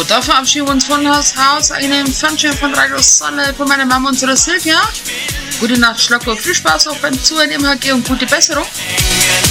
da verabschieden wir uns von das Haus. Einen Fanchen von Radio Sonne von meiner Mama und Silvia. Gute Nacht, Schlocko. Viel Spaß auch beim Zuhören im HG und gute Besserung.